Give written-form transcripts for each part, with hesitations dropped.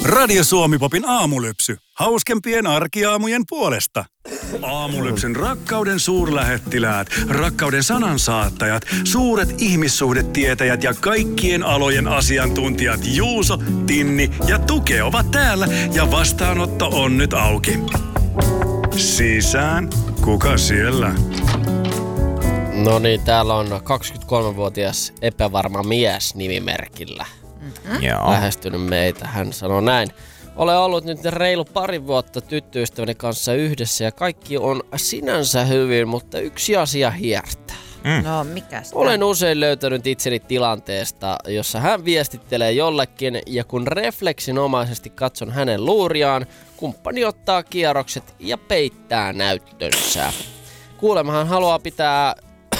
Radio Suomi-popin aamulypsy. Hauskempien arkiaamujen puolesta. Aamulypsyn rakkauden suurlähettiläät, rakkauden sanansaattajat, suuret ihmissuhdetietäjät ja kaikkien alojen asiantuntijat Juuso, Tinni ja Tuke ovat täällä ja vastaanotto on nyt auki. Sisään, kuka siellä? No niin, täällä on 23-vuotias epävarma mies nimimerkillä. Lähestynyt meitä. Hän sanoo näin. Olen ollut nyt reilu pari vuotta tyttöystäväni kanssa yhdessä ja kaikki on sinänsä hyvin, mutta yksi asia hiertää. No, mikäs? Olen usein löytänyt itseni tilanteesta, jossa hän viestittelee jollekin ja kun refleksinomaisesti katson hänen luuriaan, kumppani ottaa kierrokset ja peittää näyttönsä. Kuulemma hän haluaa pitää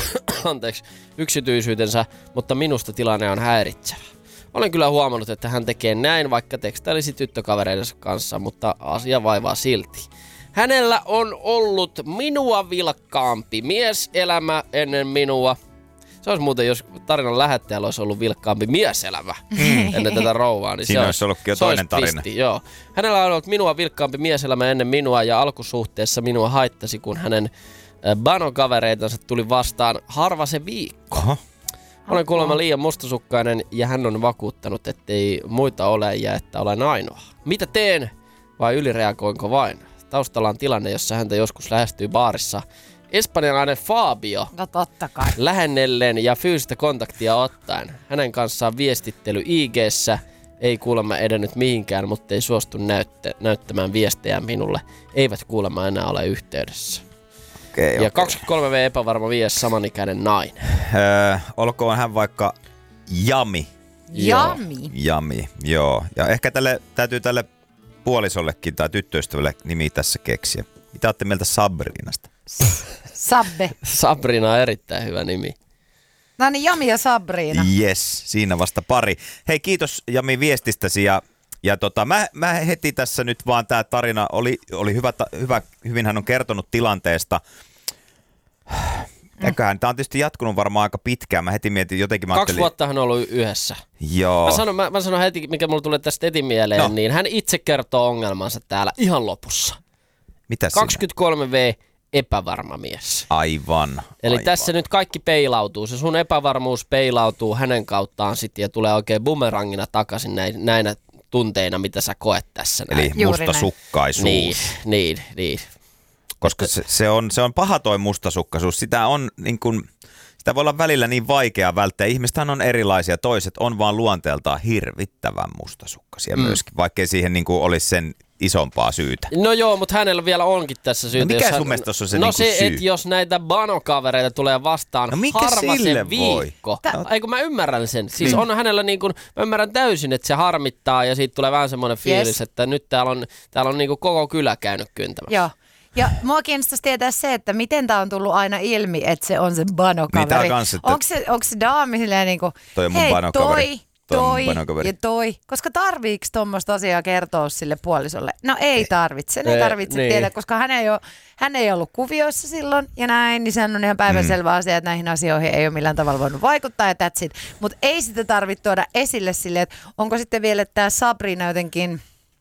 yksityisyytensä, mutta minusta tilanne on häiritsevä. Olen kyllä huomannut, että hän tekee näin, vaikka tekstailisi tyttökavereidensa kanssa, mutta asia vaivaa silti. Hänellä on ollut minua vilkkaampi mieselämä ennen minua. Se olisi muuten, jos tarinan lähettäjällä olisi ollut vilkkaampi mieselämä ennen tätä rouvaa. Niin siinä olisi ollutkin jo toinen tarina. Joo. Hänellä on ollut minua vilkkaampi mieselämä ennen minua ja alkusuhteessa minua haittasi, kun hänen banokavereitansa tuli vastaan harva se viikko. Aha. Olen kuulemma liian mustasukkainen ja hän on vakuuttanut, ettei muita ole ja että olen ainoa. Mitä teen vai ylireagoinko vain? Taustalla on tilanne, jossa häntä joskus lähestyy baarissa espanjalainen Fabio. No totta kai. Lähennellen ja fyysistä kontaktia ottaen. Hänen kanssaan viestittely IG:ssä ei kuulemma edennyt mihinkään, mutta ei suostu näyttämään viestejä minulle. Eivät kuulemma enää ole yhteydessä. Ja 23V epävarma mies, samanikäinen nainen. Olkoon hän vaikka Jami. Jami, joo. Ja ehkä täytyy tälle puolisollekin tai tyttöystävälle nimi tässä keksiä. Mitä olette mieltä Sabrinasta? Sabbe. Sabrina on erittäin hyvä nimi. No niin, Jami ja Sabrina. Yes, siinä vasta pari. Hei, kiitos Jami viestistäsi ja mä heti tässä nyt vaan tää tarina oli hyvin hän on kertonut tilanteesta. Eiköhän tää on tietysti jatkunut varmaan aika pitkään. Mä heti mietin jotenkin. 2 vuotta hän on ollut yhdessä. Joo. Mä sanon heti, mikä mulle tulee tästä heti mieleen, niin hän itse kertoo ongelmansa täällä ihan lopussa. Mitä 23V epävarma mies. Aivan. Eli tässä nyt kaikki peilautuu. Se sun epävarmuus peilautuu hänen kauttaan sitten ja tulee oikein bumerangina takaisin näinä tunteina, mitä sä koet tässä. Eli mustasukkaisuus. Niin. Koska se on paha toi mustasukkaisuus. Sitä on niin kuin, sitä voi olla välillä niin vaikea välttää. Ihmistähän on erilaisia. Toiset on vaan luonteeltaan hirvittävän mustasukkaisia myöskin, vaikkei siihen niin kuin olisi sen isompaa syytä. No joo, mutta hänellä vielä onkin tässä syytä. No mikä sun mielestä on se no niinku se, syy? että jos näitä banokavereita tulee vastaan harvasen viikko. Eikö mä ymmärrän sen. Siis on hänellä niin kuin, mä ymmärrän täysin, että se harmittaa ja siitä tulee vähän semmoinen fiilis, että nyt täällä on niin kuin koko kylä käynyt kyntämässä. Joo. Ja mua kiinnostaisi tietää se, että miten tää on tullut aina ilmi, että se on se banokaveri. Niin kans, että onko se daami silleen niinku, toi on mun banokaveri. Toi. Koska tarviiks tommoista asiaa kertoa sille puolisolle? No ei tarvitse, tietää, koska hän ei ollut kuvioissa silloin ja näin, niin sehän on ihan päivänselvä asia, että näihin asioihin ei ole millään tavalla voinut vaikuttaa ja that's it. Mutta ei sitä tarvitse tuoda esille silleen, että onko sitten vielä tämä Sabrina jotenkin,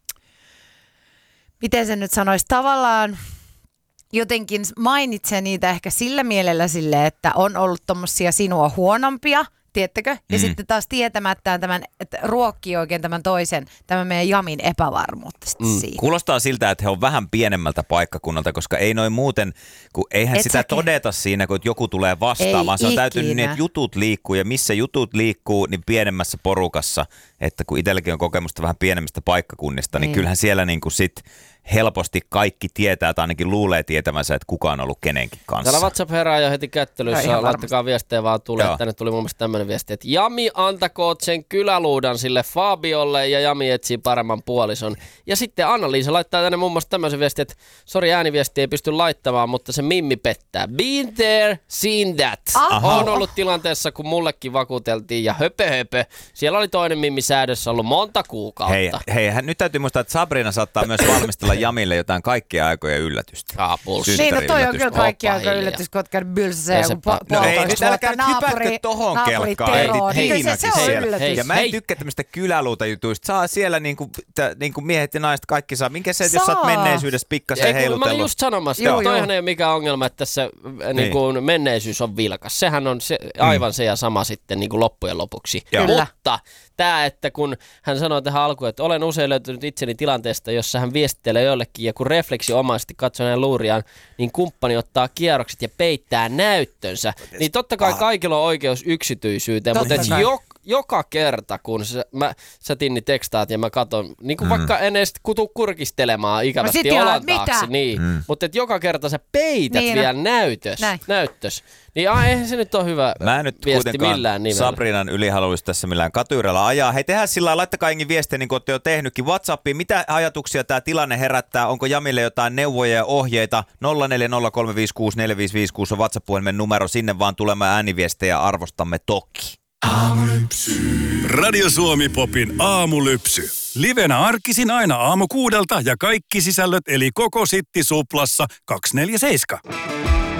miten se nyt sanoisi, tavallaan jotenkin mainitsee niitä ehkä sillä mielellä silleen, että on ollut tommosia sinua huonompia, tiedättekö? Ja sitten taas tietämättään tämän, että ruokkii oikein tämän toisen, tämän meidän Jamin epävarmuutta siinä. Kuulostaa siltä, että he on vähän pienemmältä paikkakunnalta, koska ei noin muuten, kun eihän sitä todeta siinä, kun joku tulee vastaan, vaan se on täytynyt niin, että jutut liikkuu ja missä jutut liikkuu, niin pienemmässä porukassa, että kun itselläkin on kokemusta vähän pienemmistä paikkakunnista, niin kyllähän siellä niin kuin sit helposti kaikki tietää tai ainakin luulee tietämänsä, että kuka on ollut kenenkin kanssa. Täällä WhatsApp herää jo heti kättelyssä. Laittakaa viestejä vaan tulee. Tänne tuli mun mielestä tämmöinen viesti, että Jami antakoot sen kyläluudan sille Fabiolle ja Jami etsii paremman puolison. Ja sitten Anna-Liisa laittaa tänne muun muassa tämmöisen viestin, että sori, ääniviesti ei pysty laittamaan, mutta se Mimmi pettää. Been there, seen that. On ollut tilanteessa, kun mullekin vakuuteltiin ja höpö. Siellä oli toinen Mimmi säädössä ollut monta kuukautta. Hei, nyt täytyy muistaa, että Sabrina saattaa myös valmistella suunnitella Jamille jotain kaikkien aikojen yllätystä. Niin, no toi on kyllä kaikkien aikojen yllätys, kun oot bylsäseen joku puolitoista vuotta naapuri teroon. Se on yllätys. Ja mä en tykkää tämmöistä kyläluuta jutuista. Saa siellä niinku miehet ja naiset kaikki saa. Minkä se, jos sä oot menneisyydessä pikkasen heilutellut? Mä olin just sanomassa, toihan ei ole mikään ongelma, että tässä menneisyys on vilkas. Sehän on aivan se ja sama sitten niin kuin loppujen lopuksi. Mutta tämä, että kun hän sanoi tähän alkuun, että olen usein löytänyt itseni tilanteesta, jossa hän viestittelee jollekin ja kun refleksiomaisesti katsoo hänen luuriaan, niin kumppani ottaa kierrokset ja peittää näyttönsä. Niin totta kai kaikilla on oikeus yksityisyyteen, mutta joka kerta, kun sä Tinni tekstaat ja mä katon, niin kuin vaikka en edes kutu kurkistelemaan ikävästi olan taakse, niin, mutta joka kerta sä peität vielä näyttös. Niin eihän se nyt ole hyvä viesti millään nimellä. Sabrinan ylihaluista tässä millään katuyralla ajaa. Hei, tehdään sillä lailla, laittakaa jengi viestiä, niin kuin olette jo tehnytkin. WhatsAppiin, mitä ajatuksia tämä tilanne herättää? Onko Jamille jotain neuvoja ja ohjeita? 0403564556 on WhatsApp-puhelimen numero. Sinne vaan tulemaan ääniviestejä, arvostamme toki. Aamulypsy. Radio Suomi Popin aamulypsy. Livenä arkisin aina 6:00 ja kaikki sisällöt eli koko Sitti Suplassa 247.